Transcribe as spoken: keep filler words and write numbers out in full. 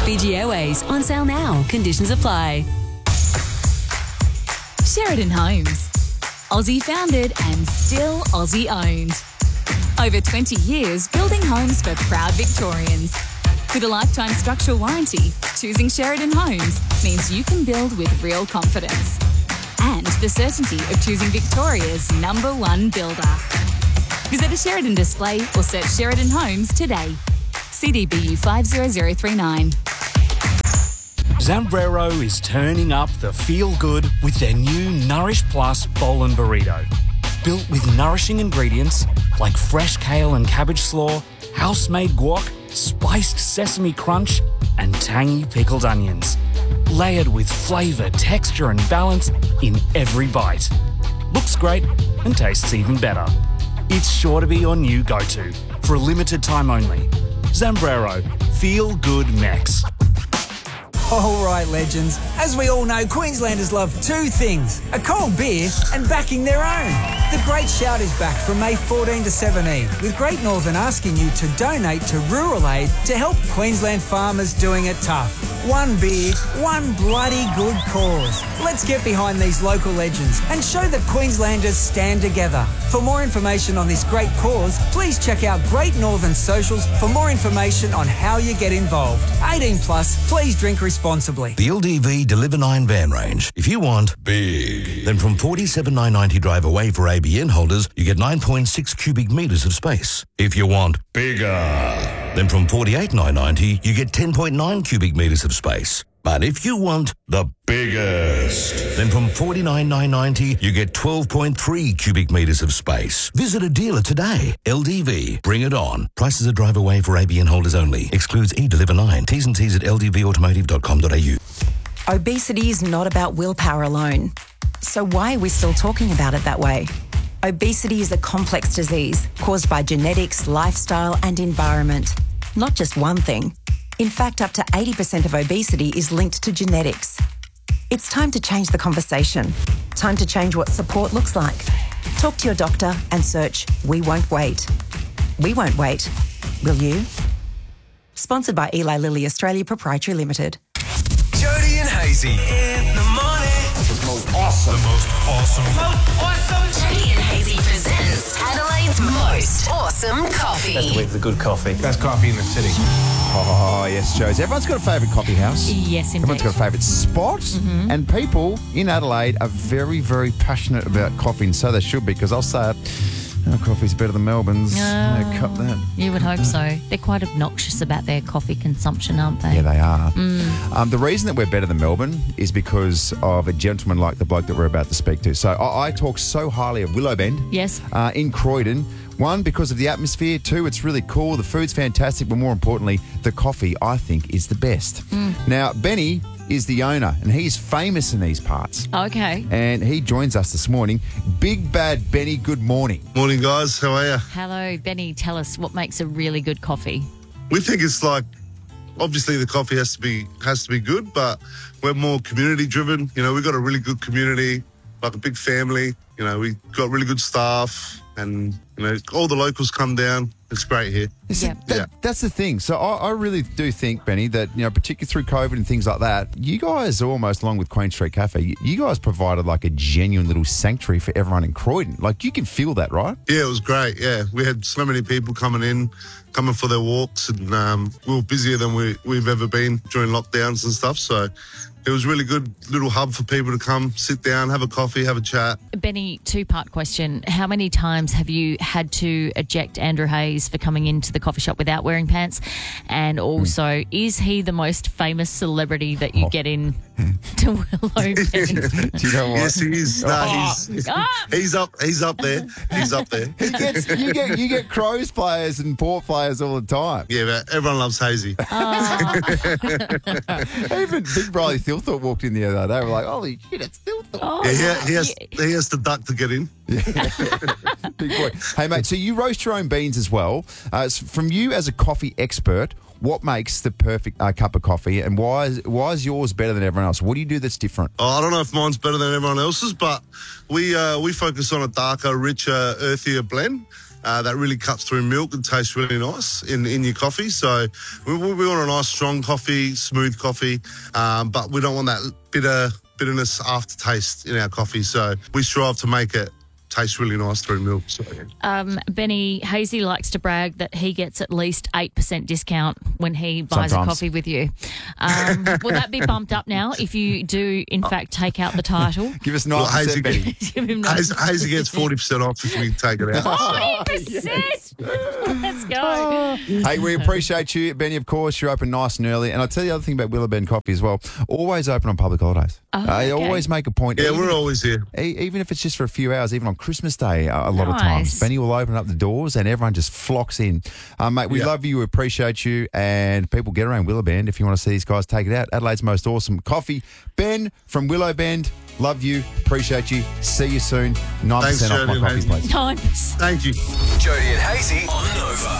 Fiji Airways on sale now. Conditions apply. Sheridan Homes. Aussie founded and still Aussie owned. Over twenty years building homes for proud Victorians. With a lifetime structural warranty, choosing Sheridan Homes means you can build with real confidence. And the certainty of choosing Victoria's number one builder. Visit a Sheridan display or search Sheridan Homes today. C D B U five zero zero three nine. Zambrero is turning up the feel-good with their new Nourish Plus Bowl and Burrito. Built with nourishing ingredients like fresh kale and cabbage slaw, house-made guac, spiced sesame crunch and tangy pickled onions. Layered with flavour, texture and balance in every bite. Looks great and tastes even better. It's sure to be your new go-to for a limited time only. Zambrero, feel good Mex. All right, legends. As we all know, Queenslanders love two things, a cold beer and backing their own. The Great Shout is back from May fourteenth to seventeenth, with Great Northern asking you to donate to Rural Aid to help Queensland farmers doing it tough. One beer, one bloody good cause. Let's get behind these local legends and show that Queenslanders stand together. For more information on this great cause, please check out Great Northern socials for more information on how you get involved. eighteen plus, please drink responsibly. The L D V Deliver nine van range. If you want big, then from forty-seven thousand nine hundred ninety drive away for A B N holders, you get nine point six cubic metres of space. If you want bigger, then from forty-eight thousand nine hundred ninety, you get ten point nine cubic metres of space. But if you want the biggest, then from forty-nine thousand nine hundred ninety, you get twelve point three cubic metres of space. Visit a dealer today. L D V, bring it on. Prices are drive away for A B N holders only. Excludes e-Deliver nine. T's and T's at l d v automotive dot com dot a u. Obesity is not about willpower alone. So why are we still talking about it that way? Obesity is a complex disease caused by genetics, lifestyle and environment. Not just one thing. In fact, up to eighty percent of obesity is linked to genetics. It's time to change the conversation. Time to change what support looks like. Talk to your doctor and search We Won't Wait. We won't wait. Will you? Sponsored by Eli Lilly Australia Proprietary Limited. Jody and Hazy in the morning. The most awesome. The most awesome. Most awesome. Jody and Hazy presents Adelaide's most awesome coffee. That's the week for good coffee. Best coffee in the city. Oh, yes, Josie. Everyone's got a favourite coffee house. Yes, indeed. Everyone's got a favourite spot. Mm-hmm. And people in Adelaide are very, very passionate about coffee, and so they should be, because I'll say it, our coffee's better than Melbourne's. Oh, No, cut that. You would hope so. They're quite obnoxious about their coffee consumption, aren't they? Yeah, they are. Mm. Um, the reason that we're better than Melbourne is because of a gentleman like the bloke that we're about to speak to. So I, I talk so highly of Willowbend. Yes. Uh, in Croydon. One, because of the atmosphere. Two, it's really cool. The food's fantastic. But more importantly, the coffee, I think, is the best. Mm. Now, Benny is the owner, and he's famous in these parts. Okay. And he joins us this morning. Big Bad Benny, good morning. Morning, guys. How are you? Hello, Benny. Tell us what makes a really good coffee. We think it's like, obviously the coffee has to be has to be good, but we're more community driven. You know, we've got a really good community, like a big family. You know, we got really good staff, and you know, all the locals come down. It's great here. See, that, yeah. That's the thing. So I, I really do think, Benny, that, you know, particularly through COVID and things like that, you guys, almost along with Queen Street Cafe, you, you guys provided like a genuine little sanctuary for everyone in Croydon. Like, you can feel that, right? Yeah, it was great. Yeah, we had so many people coming in, coming for their walks, and um, we were busier than we, we've ever been during lockdowns and stuff. So it was really good little hub for people to come, sit down, have a coffee, have a chat. Benny, two-part question. How many times have you had to eject Andrew Hayes for coming into the coffee shop without wearing pants? And also, mm. is he the most famous celebrity that you oh. get in to Willowbend? Do you know what? Yes, he is. No, oh. he's, ah. he's up. He's up there. He's up there. He gets, you get you get Crows players and Port players all the time. Yeah, but everyone loves Hazy. Oh. Even Big Briley Thilthorpe walked in the other day. We're like, holy shit, it's Thilthorpe. Oh, yeah, he, he has he has to duck to get in. Yeah. Big boy. Hey, mate, so you roast your own beans as well. Uh, from you as a coffee expert, what makes the perfect uh, cup of coffee, and why is, why is yours better than everyone else? What do you do that's different? Oh, I don't know if mine's better than everyone else's, but we uh, we focus on a darker, richer, earthier blend. uh, that really cuts through milk and tastes really nice in, in your coffee. So we, we want a nice, strong coffee, smooth coffee, um, but we don't want that bitter bitterness aftertaste in our coffee. So we strive to make it taste really nice through milk. So, Um, Benny, Hazy likes to brag that he gets at least eight percent discount when he buys Sometimes. a coffee with you. Um, will that be bumped up now if you do, in fact, take out the title? Give us Well, nine Hazy, percent, Benny. Give him nine. Hazy, Hazy gets forty percent off if we take it out. forty percent! Let's go. Hey, we appreciate you, Benny. Of course, you're open nice and early. And I'll tell you the other thing about Willowbend Coffee as well. Always open on public holidays. Oh, I okay. always make a point. Yeah, even we're if- always here. E- Even if it's just for a few hours, even on Christmas Day, a a lot of times, Nice. Benny will open up the doors and everyone just flocks in. Um, mate, we Yeah. love you, we appreciate you, and people get around Willowbend if you want to see these guys take it out. Adelaide's most awesome coffee. Ben from Willowbend, love you, appreciate you. See you soon. nine percent Thanks, off my Jody and coffee, Hazy. please. nine percent. Thank you. Jody and Hazy on Nova.